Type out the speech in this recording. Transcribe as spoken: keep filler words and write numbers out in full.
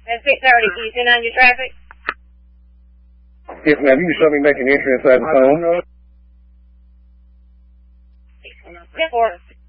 That's six thirty. Can you send on your traffic? Yes, ma'am. You can show me making entry inside the phone. Yes, for